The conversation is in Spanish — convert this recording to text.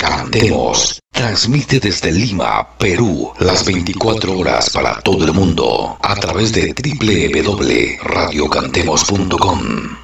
Cantemos. Transmite desde Lima, Perú, las 24 horas para todo el mundo a través de www.radiocantemos.com.